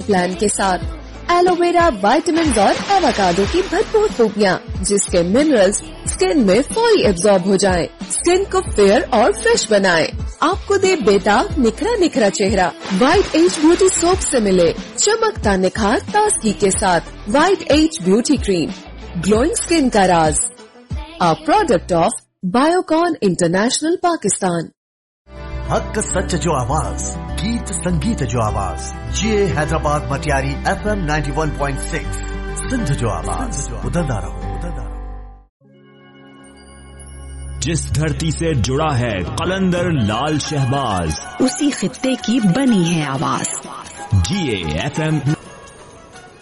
Plan के साथ aloe vera, vitamin और एवोकाडो की भरपूर टोपियाँ, जिसके मिनरल्स स्किन में फौरी एब्जॉर्ब हो जाएं, स्किन को फेयर और फ्रेश बनाएं, आपको दे बेदाग निखरा निखरा चेहरा। व्हाइट एज ब्यूटी सोप से मिले चमकता निखार ताजगी के साथ white as beauty cream, glowing skin का राज। A product of Biocon international Pakistan. हक सच जो आवाज, गीत संगीत जो आवाज, ये हैदराबाद मटियारी FM 91.6 सिंध जो आवाज, उदंदा रहो। जिस धरती से जुड़ा है कलंदर लाल शहबाज, उसी खित्ते की बनी है आवाज। GA FM